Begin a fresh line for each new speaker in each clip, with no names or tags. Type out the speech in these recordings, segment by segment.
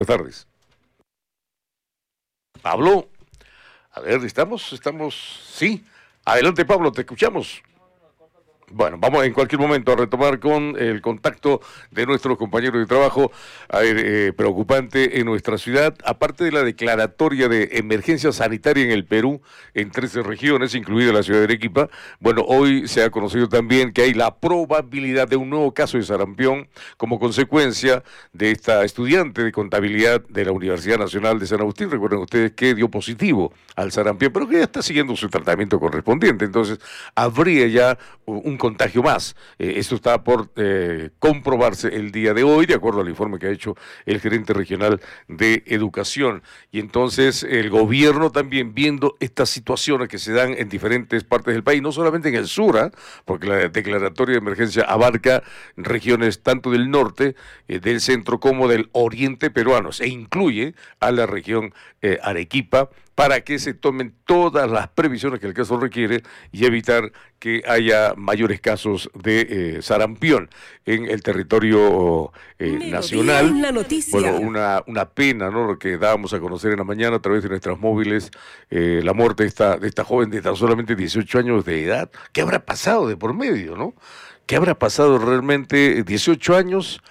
Buenas tardes. Pablo, a ver, ¿estamos? Sí. Adelante, Pablo, te escuchamos. Bueno, vamos en cualquier momento a retomar con el contacto de nuestros compañeros de trabajo. A ver, preocupante en nuestra ciudad, aparte de la declaratoria de emergencia sanitaria en el Perú, en 13 regiones, incluida la ciudad de Arequipa. Bueno, hoy se ha conocido también que hay la probabilidad de un nuevo caso de sarampión como consecuencia de esta estudiante de contabilidad de la Universidad Nacional de San Agustín. Recuerden ustedes que dio positivo al sarampión, pero que ya está siguiendo su tratamiento correspondiente. Entonces, habría ya un contagio más. Esto está por comprobarse el día de hoy, de acuerdo al informe que ha hecho el gerente regional de Educación. Y entonces el gobierno también, viendo estas situaciones que se dan en diferentes partes del país, no solamente en el sur, porque la declaratoria de emergencia abarca regiones tanto del norte, del centro como del oriente peruanos, e incluye a la región Arequipa, para que se tomen todas las previsiones que el caso requiere y evitar que haya mayores casos de sarampión en el territorio nacional.
La noticia.
Bueno, una pena, ¿no? Lo que dábamos a conocer en la mañana a través de nuestras móviles, la muerte de esta joven de tan solamente 18 años de edad. ¿Qué habrá pasado de por medio, no? ¿Qué habrá pasado realmente? 18 años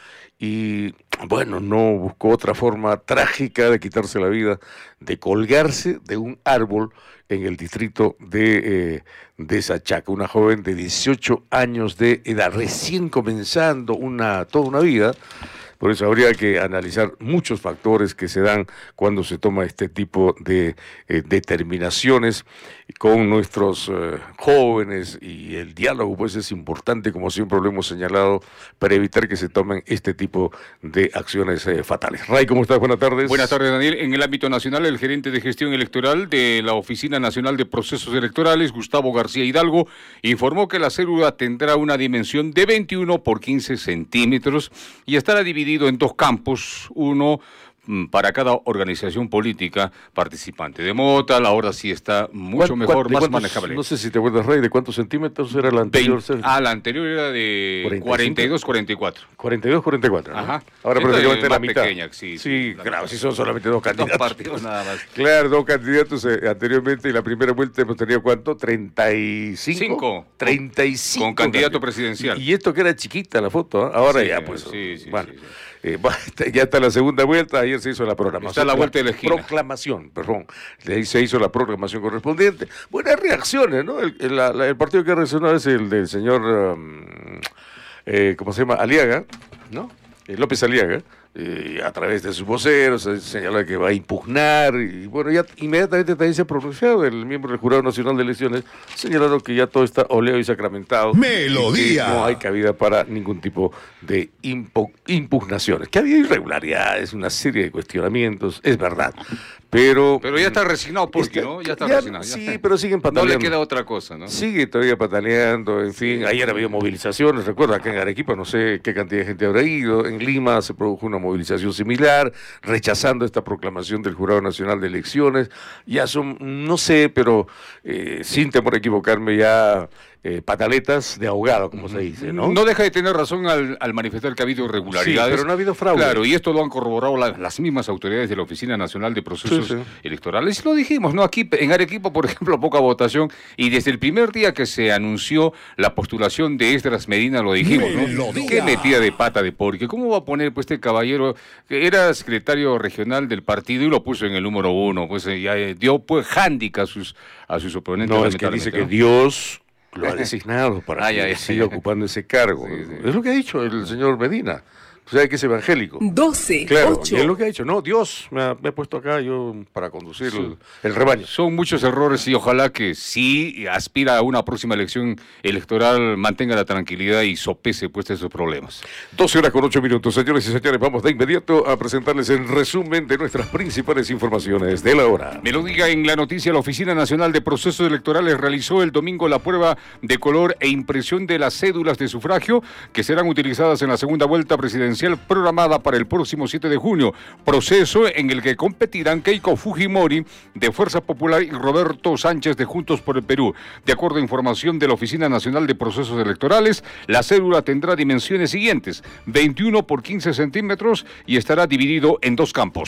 y, bueno, no buscó otra forma trágica de quitarse la vida, de colgarse de un árbol en el distrito de Sachaca. Una joven de 18 años de edad, recién comenzando toda una vida. Por eso habría que analizar muchos factores que se dan cuando se toma este tipo de determinaciones con nuestros jóvenes, y el diálogo pues es importante, como siempre lo hemos señalado, para evitar que se tomen este tipo de acciones fatales. Ray, ¿cómo estás? Buenas tardes.
Buenas tardes, Daniel. En el ámbito nacional, el gerente de gestión electoral de la Oficina Nacional de Procesos Electorales, Gustavo García Hidalgo, informó que la célula tendrá una dimensión de 21 por 15 centímetros y estará dividida en dos campos, uno para cada organización política participante. De modo tal, ahora sí está mucho mejor, más manejable.
No sé si te acuerdas, Rey, ¿de cuántos centímetros era la anterior?
La anterior era de 42, 44.
42, 44, ¿no?
Ajá.
Ahora prácticamente la mitad.
Pequeña, sí,
claro, si son solamente dos candidatos.
Dos partidos nada más.
Claro, dos candidatos anteriormente, y la primera vuelta hemos tenido, ¿cuánto? 35. 35.
Con candidato presidencial.
Y esto que era chiquita la foto, ¿eh? Ahora
sí,
ya, pues.
Sí.
Ya está la segunda vuelta, ayer se hizo la programación.
Está la vuelta de la esquina.
Se hizo la proclamación correspondiente. Buenas reacciones, ¿no? El partido que ha reaccionado es el del señor, ¿cómo se llama? Aliaga, ¿no? López Aliaga. A través de sus voceros señala que va a impugnar, y bueno, ya inmediatamente también se ha pronunciado el miembro del Jurado Nacional de Elecciones, señalando que ya todo está oleado y sacramentado.
Melodía.
No hay cabida para ningún tipo de impugnaciones. Que había irregularidades, una serie de cuestionamientos, es verdad. Pero
ya está resignado, porque ¿no? Ya está resignado.
Sí, pero siguen pataleando.
No le queda otra cosa, ¿no?
Sigue todavía pataleando, en fin. Ayer ha habido movilizaciones, recuerda, acá en Arequipa no sé qué cantidad de gente habrá ido. En Lima se produjo una movilización similar, rechazando esta proclamación del Jurado Nacional de Elecciones. Ya son, no sé, pero sin temor a equivocarme, ya pataletas de ahogado, como se dice, ¿no?
No deja de tener razón al manifestar que ha habido irregularidades.
Sí, pero no ha habido fraude.
Claro, y esto lo han corroborado las mismas autoridades de la Oficina Nacional de Procesos Electorales. Y lo dijimos, ¿no? Aquí en Arequipa, por ejemplo, poca votación, y desde el primer día que se anunció la postulación de Esdras Medina, lo dijimos, ¿no? Qué metida de pata de porque. ¿Cómo va a poner pues este caballero, que era secretario regional del partido y lo puso en el número 1? Pues ya dio pues hándicap a sus oponentes.
No, es que dice que Dios lo ha designado para que siga ocupando ese cargo. Sí. Es lo que ha dicho el señor Medina. O sea, que es evangélico.
12,
claro,
8.
Y es lo que ha dicho. No, Dios me ha puesto acá yo para conducir el rebaño.
Son muchos errores y ojalá que si aspira a una próxima elección electoral mantenga la tranquilidad y sopese pues esos problemas.
12:08. Señores y señores, vamos de inmediato a presentarles el resumen de nuestras principales informaciones de la hora.
Me lo diga en la noticia, la Oficina Nacional de Procesos Electorales realizó el domingo la prueba de color e impresión de las cédulas de sufragio que serán utilizadas en la segunda vuelta presidencial presidencial programada para el próximo 7 de junio, proceso en el que competirán Keiko Fujimori de Fuerza Popular y Roberto Sánchez de Juntos por el Perú. De acuerdo a información de la Oficina Nacional de Procesos Electorales, la cédula tendrá dimensiones siguientes: 21 por 15 centímetros y estará dividido en 2 campos.